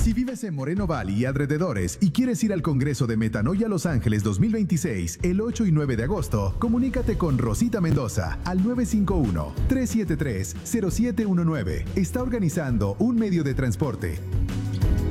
Si vives en Moreno Valley y alrededores y quieres ir al Congreso de Metanoia Los Ángeles 2026 el 8 y 9 de agosto, comunícate con Rosita Mendoza al 951-373-0719. Está organizando un medio de transporte.